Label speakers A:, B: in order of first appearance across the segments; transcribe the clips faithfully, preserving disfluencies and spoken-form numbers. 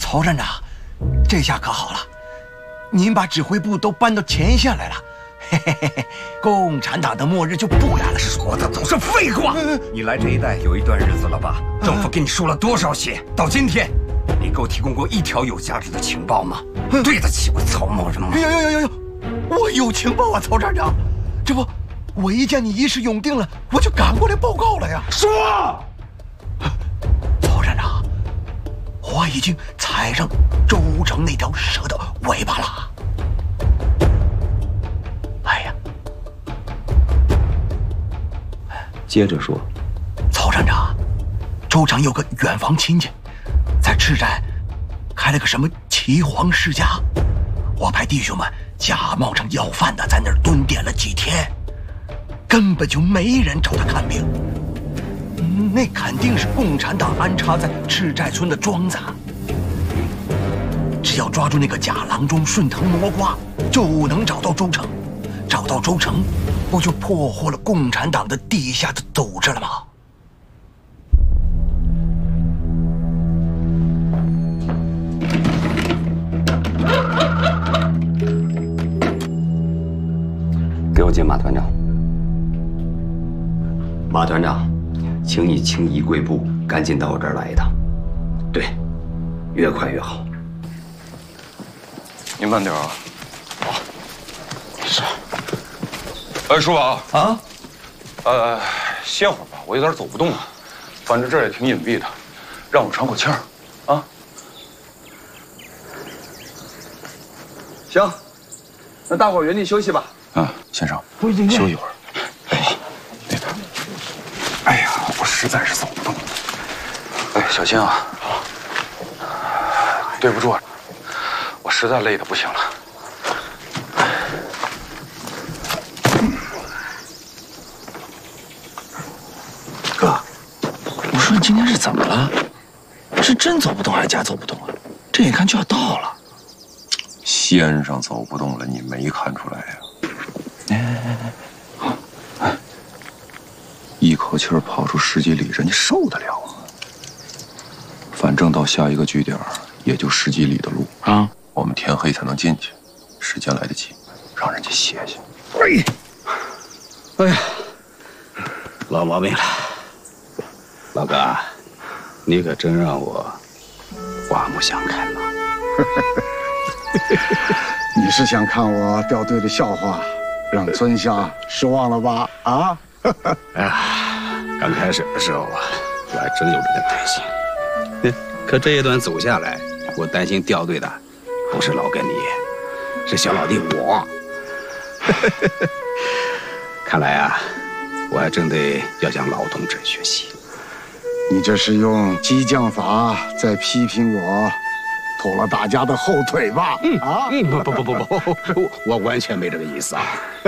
A: 曹站长，这下可好了，您把指挥部都搬到前线来了，嘿嘿嘿嘿，共产党的末日就不远了。
B: 说的都是废话。你来这一带有一段日子了吧？政府给你输了多少血？到今天，你给我提供过一条有价值的情报吗？对得起我曹某人吗？
A: 有有有有有，我有情报啊，曹站长，这不，我一见你一事永定了，我就赶过来报告了呀。
B: 说，
A: 曹站长，我已经踩上周成那条蛇的尾巴了。哎呀，
C: 接着说，
A: 曹站长，周长有个远房亲戚，在赤寨开了个什么岐黄世家，我派弟兄们假冒成要饭的，在那儿蹲点了几天，根本就没人找他看病。嗯，那肯定是共产党安插在赤寨村的庄子。只要抓住那个假郎中顺藤摸瓜，就能找到周成。找到周成，不就破获了共产党的地下的组织了吗？
C: 给我见马团长。马团长，请你请仪贵部赶紧到我这儿来一趟。对，越快越好。
D: 您慢点啊。好。是。哎，书宝啊，呃，歇会儿吧，我有点走不动了。反正这儿也挺隐蔽的，让我喘口气儿啊。
E: 行，那大伙儿原地休息吧。
D: 嗯，先生，
E: 不行，
D: 休息会儿。哎，那个，哎呀，我实在是走不动了。哎，小心啊！对不住，我实在累得不行了。
A: 哥，我说你今天是怎么了？是真走不动还是假走不动啊？这眼看就要到了。
D: 先生走不动了，你没看出来呀？哎哎哎哎，好，哎，一口气儿跑出十几里，人家受得了吗？反正到下一个据点也就十几里的路啊，我们天黑才能进去，时间来得及，让人家歇歇。
E: 哎，哎呀，老毛病了，老哥，你可真让我刮目相看了。
F: 你是想看我掉队的笑话，让村下失望了吧？啊！
E: 哎呀，刚开始的时候啊，我还真有这点担心。可这一段走下来，我担心掉队的不是老跟你，是小老弟我。看来啊，我还真得要向老同志学习。
F: 你这是用激将法在批评我，拖了大家的后腿吧？
E: 嗯
F: 啊，
E: 嗯，不不不不不，我我完全没这个意思啊。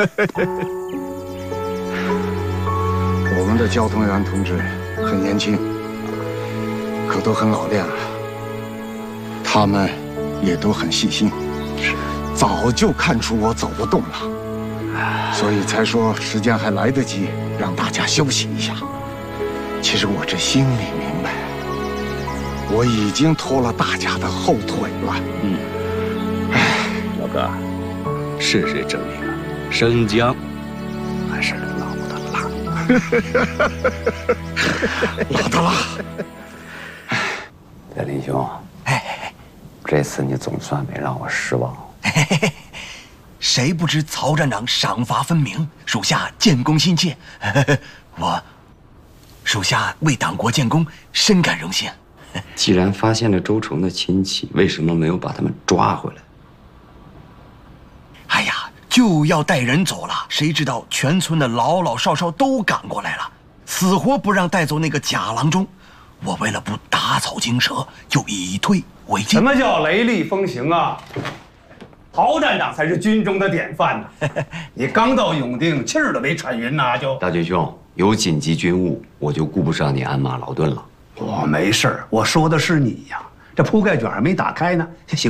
F: 我们的交通员同志很年轻，可都很老练了。他们也都很细心，早就看出我走不动了，所以才说时间还来得及，让大家休息一下。其实我这心里明白，我已经拖了大家的后腿了。
E: 嗯，哎，老哥，事实证明啊，生姜还是老的辣。
F: 老的辣。
C: 铁林兄，哎，这次你总算没让我失望。
A: 嘿嘿嘿，谁不知曹站长赏罚分明，属下建功心切。我，属下为党国建功，深感荣幸。
C: 既然发现了周成的亲戚，为什么没有把他们抓回来？
A: 哎呀，就要带人走了，谁知道全村的老老少少都赶过来了，死活不让带走那个假郎中。我为了不打草惊蛇，就以退为进。
G: 什么叫雷厉风行啊？曹站长才是军中的典范呢！你刚到永定，气儿都没喘匀呢，就
C: 大军兄，有紧急军务，我就顾不上你鞍马劳顿了。
G: 我没事儿，我说的是你呀。这铺盖卷还没打开呢，行。